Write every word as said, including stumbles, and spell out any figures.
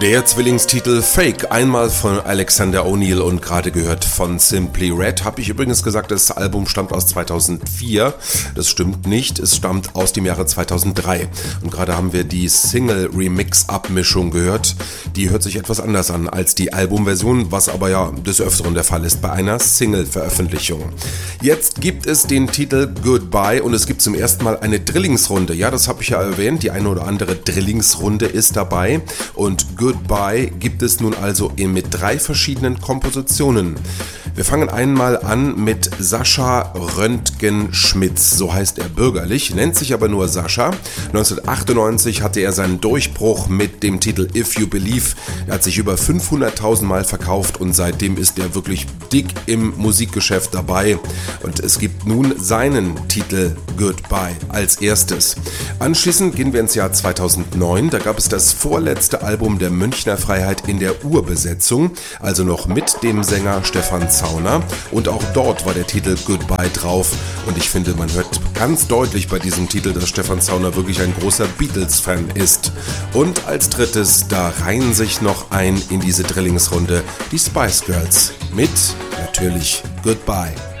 Der Zwillingstitel Fake, einmal von Alexander O'Neal und gerade gehört von Simply Red. Habe ich übrigens gesagt, das Album stammt aus zweitausendvier. Das stimmt nicht, es stammt aus dem Jahre zweitausenddrei. Und gerade haben wir die Single-Remix-Abmischung gehört. Die hört sich etwas anders an als die Albumversion, was aber ja des Öfteren der Fall ist bei einer Single-Veröffentlichung. Jetzt gibt es den Titel Goodbye und es gibt zum ersten Mal eine Drillingsrunde. Ja, das habe ich ja erwähnt, die eine oder andere Drillingsrunde ist dabei und Goodbye gibt es nun also mit drei verschiedenen Kompositionen. Wir fangen einmal an mit Sascha Röntgen-Schmitz, so heißt er bürgerlich, nennt sich aber nur Sascha. neunzehnhundertachtundneunzig hatte er seinen Durchbruch mit dem Titel If You Believe. Er hat sich über fünfhunderttausend Mal verkauft und seitdem ist er wirklich dick im Musikgeschäft dabei. Und es gibt nun seinen Titel Goodbye als erstes. Anschließend gehen wir ins Jahr zweitausendneun, da gab es das vorletzte Album der Münchner Freiheit in der Urbesetzung, also noch mit dem Sänger Stefan Zauner, und auch dort war der Titel Goodbye drauf und ich finde, man hört ganz deutlich bei diesem Titel, dass Stefan Zauner wirklich ein großer Beatles-Fan ist. Und als drittes, da reihen sich noch ein in diese Drillingsrunde die Spice Girls mit natürlich Goodbye.